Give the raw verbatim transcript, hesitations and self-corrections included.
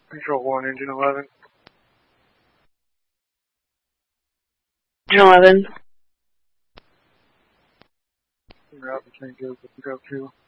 Control one, engine eleven. Engine eleven. Route between Joseph and Go two.